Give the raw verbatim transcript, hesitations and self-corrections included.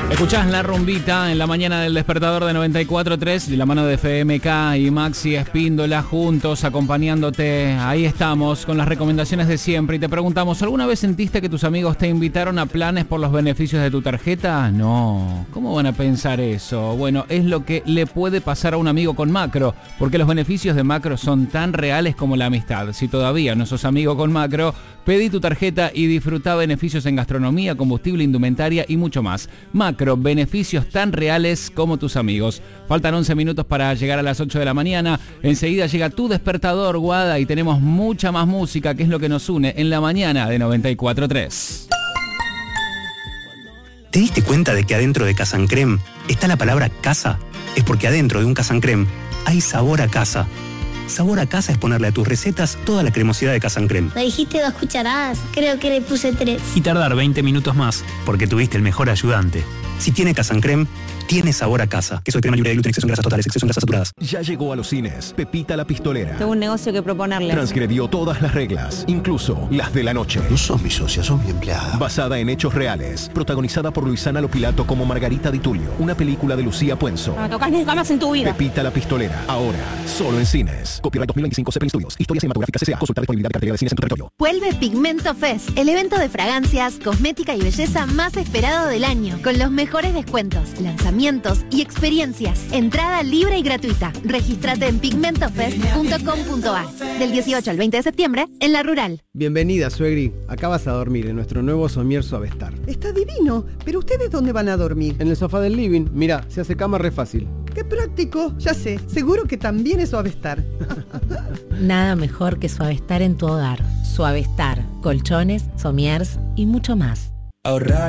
Escuchás La Rumbita en la mañana del Despertador de noventa y cuatro punto tres, de la mano de F M K y Maxi Espíndola, juntos acompañándote. Ahí estamos con las recomendaciones de siempre y te preguntamos, ¿alguna vez sentiste que tus amigos te invitaron a planes por los beneficios de tu tarjeta? No, ¿cómo van a pensar eso? Bueno, es lo que le puede pasar a un amigo con Macro, porque los beneficios de Macro son tan reales como la amistad. Si todavía no sos amigo con Macro, pedí tu tarjeta y disfrutá beneficios en gastronomía, combustible, indumentaria y mucho más. Macro, beneficios tan reales como tus amigos. Faltan once minutos para llegar a las ocho de la mañana. Enseguida llega tu despertador, Guada, y tenemos mucha más música, que es lo que nos une en la mañana de noventa y cuatro punto tres. ¿Te diste cuenta de que adentro de Casa Creme está la palabra casa? Es porque adentro de un Casa Creme hay sabor a casa. Sabor a casa es ponerle a tus recetas toda la cremosidad de Casa Creme. Me dijiste dos cucharadas, creo que le puse tres. Y tardar veinte minutos más, porque tuviste el mejor ayudante. Si tiene Casa Creme, tiene sabor a casa. Queso de crema libre de gluten, exceso en grasas totales, exceso en grasas saturadas. Ya llegó a los cines Pepita la Pistolera. Tengo un negocio que proponerle. Transgredió todas las reglas, incluso las de la noche. No sos mi socia, sos mi empleada. Basada en hechos reales. Protagonizada por Luisana Lopilato como Margarita Di Tullio. Una película de Lucía Puenzo. No tocas nunca más en tu vida. Pepita la Pistolera. Ahora, solo en cines. Copyright dos mil veinticinco Zeppelin Studios. Historia cinematográfica C C A. Consultar disponibilidad de cartelera de cines en tu territorio. Vuelve Pigmento Fest, el evento de fragancias, cosmética y belleza más esperado del año, con los mejores descuentos, lanzamientos y experiencias. Entrada libre y gratuita. Regístrate en pigmento fest punto com punto a r del dieciocho al veinte de septiembre en La Rural. Bienvenida, suegri. Acá vas a dormir en nuestro nuevo somier Suavestar. Está divino, pero ¿ustedes dónde van a dormir? En el sofá del living. Mira, se hace cama re fácil. ¡Qué práctico! Ya sé, seguro que también es Suavestar. Nada mejor que Suavestar en tu hogar. Suavestar, colchones, somiers y mucho más. Ahorrar